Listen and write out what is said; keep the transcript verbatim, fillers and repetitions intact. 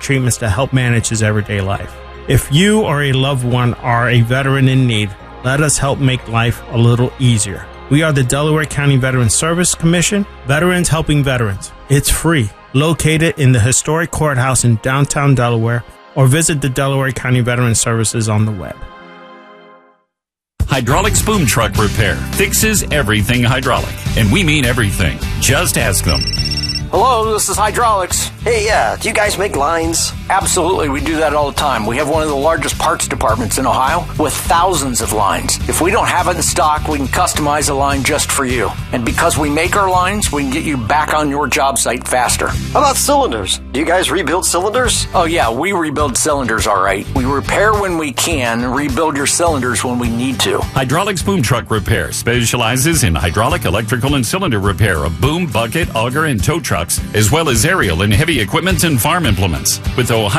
treatments to help manage his everyday life. If you or a loved one are a veteran in need, let us help make life a little easier. We are the Delaware County Veterans Service Commission, Veterans Helping Veterans. It's free. Located in the historic courthouse in downtown Delaware, or visit the Delaware County Veterans Services on the web. Hydraulics Boom Truck Repair fixes everything hydraulic, and we mean everything. Just ask them. Hello, this is Hydraulics. Hey, yeah, do you guys make lines? Absolutely, we do that all the time. We have one of the largest parts departments in Ohio with thousands of lines. If we don't have it in stock, we can customize a line just for you. And because we make our lines, we can get you back on your job site faster. How about cylinders? Do you guys rebuild cylinders? Oh yeah, we rebuild cylinders all right. We repair when we can, rebuild your cylinders when we need to. Hydraulics Boom Truck Repair specializes in hydraulic, electrical, and cylinder repair of boom, bucket, auger, and tow trucks, as well as aerial and heavy equipment and farm implements. With Ohio